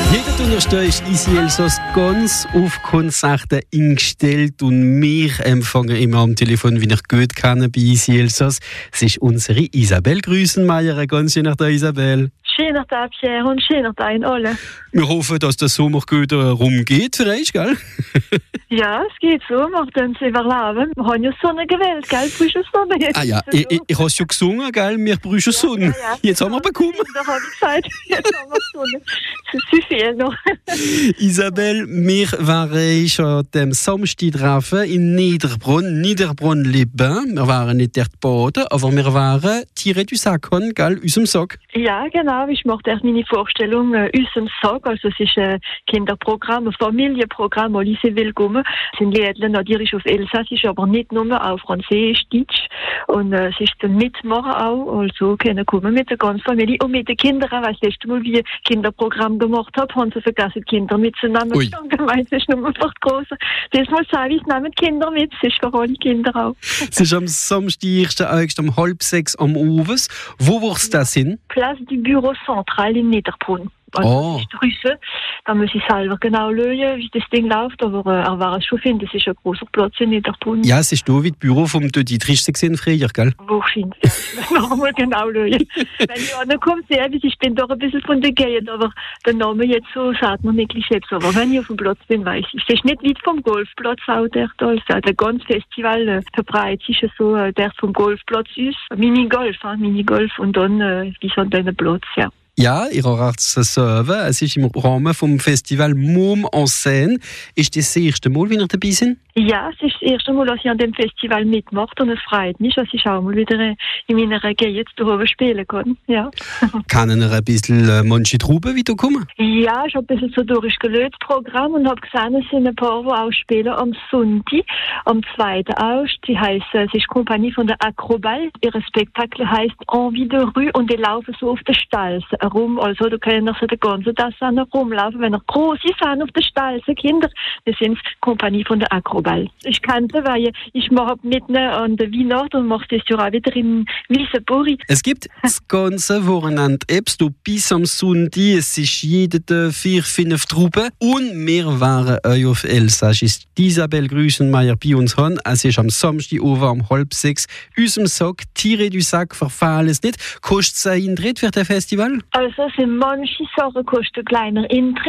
Jeden Donnerstag ist Easy Elsass ganz auf Konzerte eingestellt und wir empfangen immer am Telefon, wie ich gut kenne bei Easy Elsass. Es ist unsere Isabelle Grüsenmeier. Ein ganz schöner Tag, Isabelle. Schöner Tag, Pierre, und schöner Tag in alle. Wir hoffen, dass der Sommer gut rumgeht für euch, gell? Ja, es geht so, wir können es überleben. Wir haben ja Sonne gewählt, gell? Brauchen Sonne jetzt. Ah ja, ich habe es schon gesungen, gell? Wir brauchen Sonne. Ja. Jetzt haben wir bekommen. Da habe ich gesagt, jetzt haben wir Sonne. Das ist zu viel noch. Isabelle, wir waren schon am Samstag drauf in Niederbronn-les-Bains. Wir waren nicht dort baden, aber wir waren Tiere du Sac, gell? Aus dem Sack. Ja, genau. Ich mache echt meine Vorstellung aus dem Sack. Also es ist ein Kinderprogramm, ein Familienprogramm, wo Lycée Willkommen. Es sind Lieder natürlich auf Elsassisch, aber nicht nur auf Französisch, Deutsch. Und es ist zum Mitmachen auch. Also können kommen mit der ganzen Familie und mit den Kindern. Weil das letzte Mal, wie ich ein Kinderprogramm gemacht habe, haben sie vergessen, die Kinder mitzunehmen. Ui. Und gemeint, es ist nur für die Grossen. Diesmal sage ich, nehmen die Kinder mit. Es ist für alle Kinder auch. Es ist am Samstag, 1. August, um 5:30 am Abend. Wo wird das hin? Place du Bureau Central in Niederbrunn. Also das ist Rüsse. Da muss ich selber genau schauen, wie das Ding läuft. Aber er war es schon finden. Das ist ein großer Platz in Niederbrunn. Ja, es ist hier wie das Büro vom Dietrich gesehen früher, gell? Wahrscheinlich. Ich muss mal genau schauen. Wenn ich ankomme, ich bin doch ein bisschen von der Gegend, aber der Name jetzt so sagt man nicht selbst. Aber wenn ich auf dem Platz bin, weiß ich. Es ist nicht weit vom Golfplatz auch dort. Also der ganze Festival verbreitet sich so dort vom Golfplatz aus. Minigolf und dann bis an den Platz, ja. Ja, ihr habt es selber. Es ist im Rahmen vom Festival Môme en Scène. Ist das erste Mal, wie ihr dabei seid? Ja, es ist das erste Mal, dass ich an dem Festival mitmache und es freut mich, dass ich auch mal wieder in meiner Gegend zu Hause spielen kann. Ja. Kann ihr ein bisschen manche Truppen wiederkommen? Ja, ich habe ein bisschen so durchgelöst Programm und habe gesehen, es sind ein paar, die auch spielen am Sonntag, am 2. August. Es ist Kompanie von der Acrobal. Ihr Spektakel heisst Envie de Rue und die laufen so auf der Stalse herum. Also da können sie den ganzen Tag rumlaufen. Wenn ihr große sind auf der Stalse, Kinder, das sind Kompanie von der Acrobal. Ich kannte, weil ich mache mitten an der Weihnacht und mache das ja auch wieder in Wiesenburg. Es gibt das ganze Wochenende Apps, bis am Sonntag. Es ist jede 4-5 Truppen. Und wir waren euch auf Elsass. Ist Isabelle Grüsenmeier bei uns haben. Es ist am Samstag um 5:30 aus dem Sack. Tiere du Sac, verfallen es nicht. Kostet es ein Eintritt für das Festival? Also sind manche Sachen kosten kleiner Eintritt.